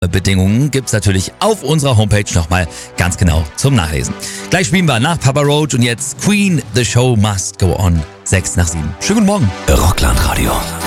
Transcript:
Bedingungen gibt's natürlich auf unserer Homepage nochmal ganz genau zum Nachlesen. Gleich spielen wir nach Papa Roach und jetzt Queen, The Show Must Go On, 6 nach 7. Schönen guten Morgen. Rockland Radio.